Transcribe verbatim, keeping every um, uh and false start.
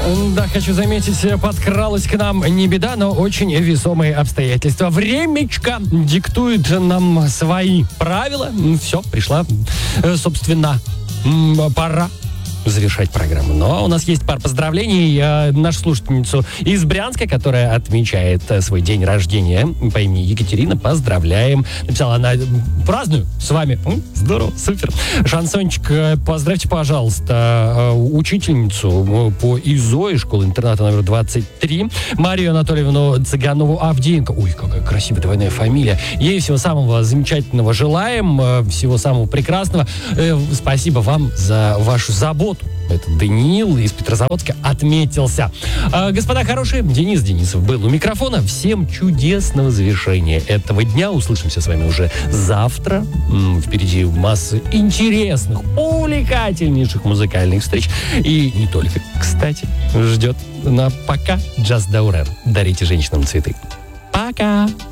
Да, хочу заметить, подкралась к нам не беда, но очень весомые обстоятельства. Времечко диктует нам свои правила. Все, пришла, собственно, пора завершать программу. Но у нас есть пара поздравлений. Нашу слушательницу из Брянска, которая отмечает свой день рождения по имени Екатерина. Поздравляем. Написала она: праздную с вами. Здорово, супер. Шансончик, поздравьте, пожалуйста, учительницу по ИЗО из школы-интерната номер двадцать три, Марию Анатольевну Цыганову-Авдеенко. Ой, какая красивая двойная фамилия. Ей всего самого замечательного желаем, всего самого прекрасного. Спасибо вам за вашу заботу. Это Даниил из Петрозаводска отметился. А, господа хорошие, Денис Денисов был у микрофона. Всем чудесного завершения этого дня. Услышимся с вами уже завтра. М-м, впереди масса интересных, увлекательнейших музыкальных встреч. И не только, кстати, ждет на пока Джаз Даурен. Дарите женщинам цветы. Пока!